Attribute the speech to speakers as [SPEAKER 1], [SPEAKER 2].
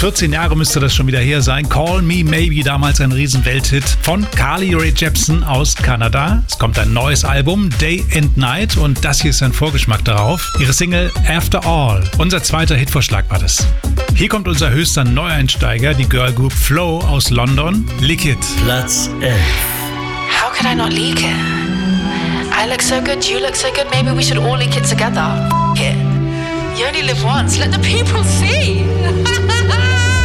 [SPEAKER 1] 14 Jahre müsste das schon wieder her sein. Call Me Maybe, damals ein Riesenwelthit von Carly Rae Jepsen aus Kanada. Es kommt ein neues Album, Day and Night, und das hier ist ein Vorgeschmack darauf. Ihre Single After All. Unser zweiter Hitvorschlag war das. Hier kommt unser höchster Neueinsteiger, die Girlgroup Flow aus London, Lick It.
[SPEAKER 2] Platz 11.
[SPEAKER 3] How could I not leak it? I look so good, you look so good, maybe we should all leak it together. F*** it. You only live once, let the people see.